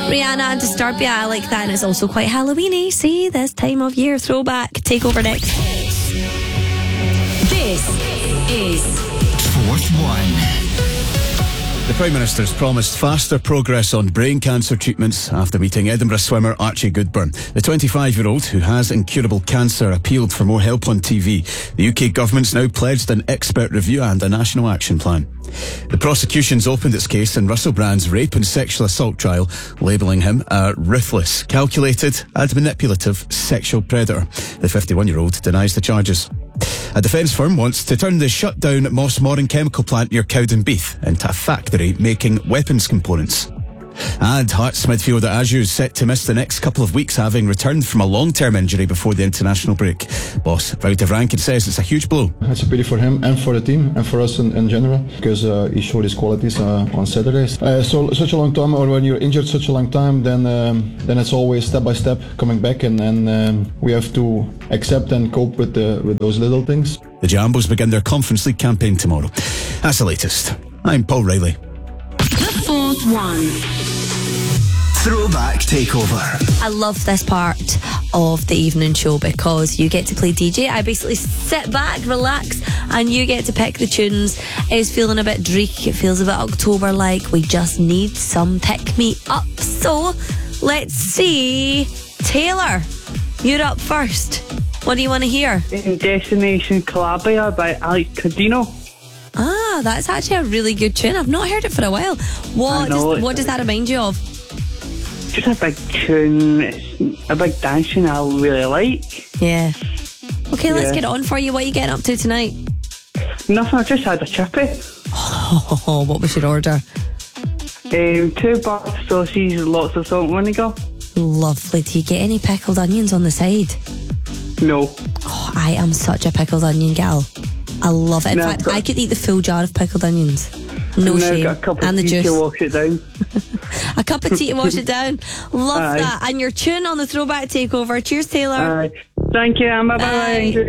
Rihanna and Disturbia, I like that, and it's also quite Halloweeny. See, this time of year. Throwback. Takeover next. This is Fourth One. The Prime Minister's promised faster progress on brain cancer treatments after meeting Edinburgh swimmer Archie Goodburn. The 25-year-old, who has incurable cancer, appealed for more help on TV. The UK government's now pledged an expert review and a national action plan. The prosecution's opened its case in Russell Brand's rape and sexual assault trial, labelling him a ruthless, calculated and manipulative sexual predator. The 51-year-old denies the charges. A defence firm wants to turn the shut-down Mossmorran chemical plant near Cowdenbeath into a factory making weapons components. And Hearts midfielder Ayew is set to miss the next couple of weeks, having returned from a long-term injury before the international break. Boss Wouter Rankin says it's a huge blow. It's a pity for him and for the team and for us in general, because he showed his qualities on Saturdays. So such a long time, or when you're injured such a long time, then it's always step by step coming back, and we have to accept and cope with those little things. The Jambos begin their Conference League campaign tomorrow. That's the latest. I'm Paul Riley. the Fourth One. Throwback Takeover. I love this part of the evening show because you get to play DJ. I basically sit back, relax, and you get to pick the tunes. It's feeling a bit dreek. It feels a bit October-like. We just need some pick-me-up. So, let's see. Taylor, you're up first. What do you want to hear? Destination Calabria by Alex Cadino. Ah, that's actually a really good tune. I've not heard it for a while. What does that remind you of? Just a big tune. It's a big dance tune I really like. Yeah. Okay, let's get on for you. What are you getting up to tonight? Nothing, I just had a chippy. Oh, what was your order? 2 butter sausages, lots of salt and vinegar. Lovely. Do you get any pickled onions on the side? No. Oh, I am such a pickled onion gal. I love it. In fact, I could eat the full jar of pickled onions. No shame. Got a cup and of the tea juice. to wash it down. A cup of tea to wash it down. Love Aye. that. And your tune on the Throwback Takeover. Cheers, Taylor. Thank you, Emma. Bye.